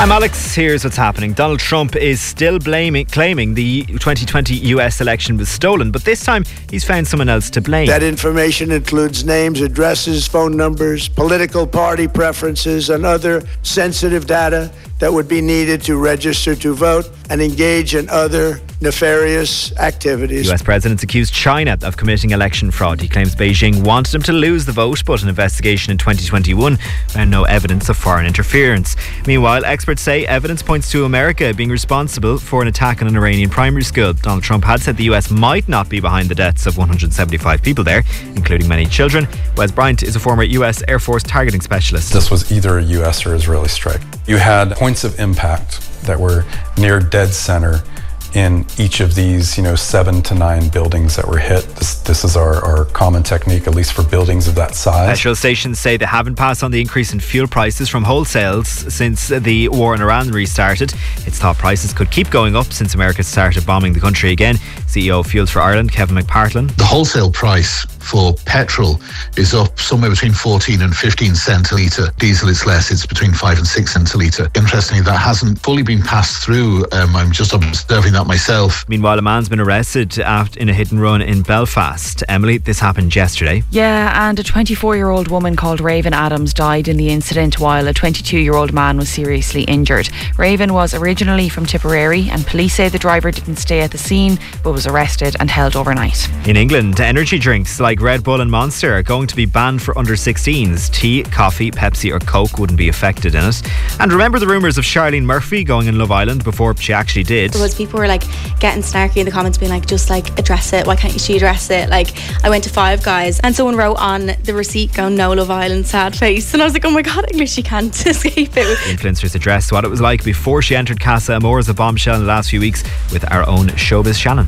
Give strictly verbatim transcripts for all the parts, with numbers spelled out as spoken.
I'm Alex. Here's what's happening. Donald Trump is still blaming, claiming the twenty twenty U S election was stolen, but this time he's found someone else to blame. That information includes names, addresses, phone numbers, political party preferences, and other sensitive data that would be needed to register to vote and engage in other nefarious activities. U S president's accused China of committing election fraud. He claims Beijing wanted him to lose the vote, but an investigation in twenty twenty-one found no evidence of foreign interference. Meanwhile, experts say evidence points to America being responsible for an attack on an Iranian primary school. Donald Trump had said the U S might not be behind the deaths of one hundred seventy-five people there, including many children. Wes Bryant is a former U S Air Force targeting specialist. This was either a U S or Israeli strike. You had points of impact that were near dead center in each of these, you know, seven to nine buildings that were hit. This, this is our, our common technique, at least for buildings of that size. Petrol stations say they haven't passed on the increase in fuel prices from wholesales since the war in Iran restarted. It's thought prices could keep going up since America started bombing the country again. C E O of Fuels for Ireland, Kevin McPartland. The wholesale price for petrol is up somewhere between fourteen and fifteen cents a litre. Diesel is less, it's between five and six cents a litre. Interestingly, that hasn't fully been passed through. Um, I'm just observing that myself. Meanwhile, a man's been arrested after in a hit and run in Belfast. Emily, this happened yesterday. Yeah, and a twenty-four-year-old woman called Raven Adams died in the incident while a twenty-two-year-old man was seriously injured. Raven was originally from Tipperary and police say the driver didn't stay at the scene but was arrested and held overnight. In England, energy drinks like Red Bull and Monster are going to be banned for under sixteens. Tea, coffee, Pepsi or Coke wouldn't be affected in it. And remember the rumours of Charlene Murphy going in Love Island before she actually did? There was people were like getting snarky in the comments being like, just like address it, why can't you she address it? Like, I went to Five Guys and someone wrote on the receipt going, no Love Island, sad face, and I was like, oh my god, English, you can't escape it. The influencers addressed what it was like before she entered Casa Amor as a bombshell in the last few weeks with our own Showbiz Shannon.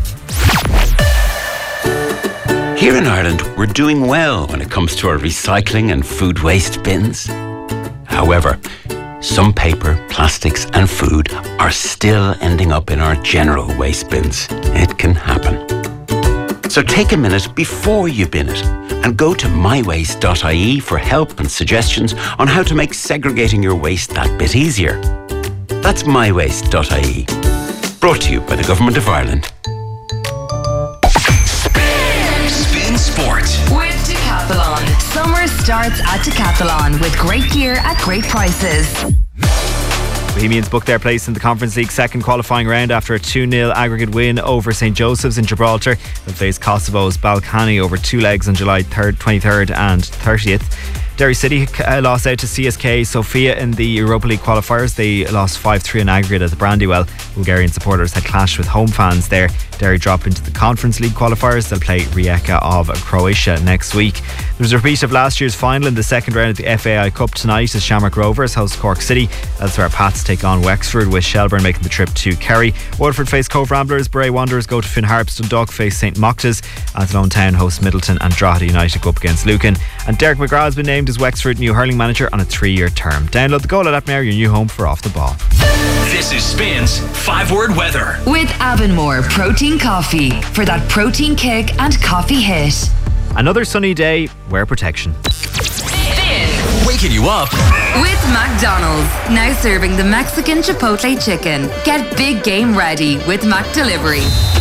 Here in Ireland, we're doing well when it comes to our recycling and food waste bins. However, some paper, plastics and food are still ending up in our general waste bins. It can happen. So take a minute before you bin it and go to my waste dot I E for help and suggestions on how to make segregating your waste that bit easier. That's my waste dot I E. Brought to you by the Government of Ireland. Spin Sport with Decathlon. Summer starts at Decathlon with great gear at great prices. Bohemians booked their place in the Conference League second qualifying round after a two nil aggregate win over Saint Joseph's in Gibraltar. They'll face Kosovo's Balkany over two legs on July third, twenty-third and thirtieth. Derry City uh, lost out to C S K Sofia in the Europa League qualifiers. They lost five three in aggregate at the Brandywell. Bulgarian supporters had clashed with home fans there. Derry drop into the Conference League qualifiers. They'll play Rijeka of Croatia next week. There was a repeat of last year's final in the second round of the F A I Cup tonight as Shamrock Rovers host Cork City. Elsewhere, Pats take on Wexford with Shelbourne making the trip to Kerry. Waterford face Cove Ramblers. Bray Wanderers go to Finn Harps. Dundalk face St Moctas. Athlone Town hosts Middleton and Drogheda United go up against Lucan. And Derek McGrath has been named as Wexford new hurling manager on a three-year term. Download the Goal at Mayor, your new home for Off the Ball. This is Spin's five-word weather with Avonmore Protein Coffee for that protein kick and coffee hit. Another sunny day, wear protection. Spin. Waking you up with McDonald's. Now serving the Mexican Chipotle chicken. Get big game ready with Mac Delivery.